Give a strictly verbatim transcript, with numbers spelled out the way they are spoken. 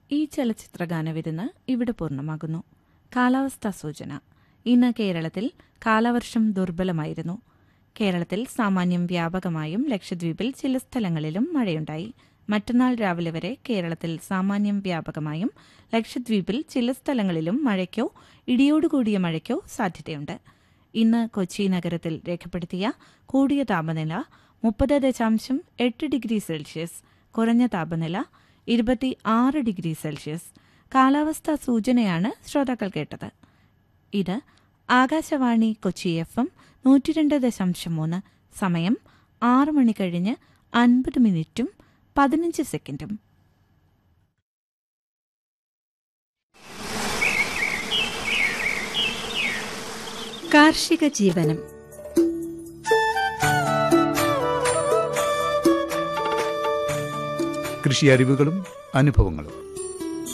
ഈ ചലച്ചിത്ര ഗാനവിരുന്ന് ഇവിടെ പൂർണ്ണമാകുന്നു. കാലാവസ്ഥാ സൂചന. ഇന്ന് കേരളത്തിൽ കാലവർഷം ദുർബലമായിരുന്നു. കേരളത്തിൽ സാമാന്യം വ്യാപകമായും ലക്ഷദ്വീപിൽ ചില സ്ഥലങ്ങളിലും മഴയുണ്ടായി. മറ്റന്നാൾ രാവിലെ വരെ കേരളത്തിൽ സാമാന്യം വ്യാപകമായും ലക്ഷദ്വീപിൽ ചില സ്ഥലങ്ങളിലും മഴയ്ക്കോ ഇടിയോടുകൂടിയ മഴയ്ക്കോ സാധ്യതയുണ്ട്. ഇന്ന് കൊച്ചി നഗരത്തിൽ രേഖപ്പെടുത്തിയ കൂടിയ താപനില മുപ്പത് ദശാംശം എട്ട് ഡിഗ്രി സെൽഷ്യസ്, കുറഞ്ഞ താപനില ഇരുപത്തി ആറ് ഡിഗ്രി സെൽഷ്യസ്. കാലാവസ്ഥാ സൂചനയാണ് ശ്രോതാക്കൾ കേട്ടത്. ഇത് ആകാശവാണി കൊച്ചി എഫ് എം നൂറ്റിരണ്ട് ദശാംശം മൂന്ന്. സമയം ആറ് മണി കഴിഞ്ഞ് അൻപത് മിനിറ്റും പതിനഞ്ച് സെക്കൻഡും. കാർഷിക ജീവനം. കൃഷി അറിവുകളും അനുഭവങ്ങളും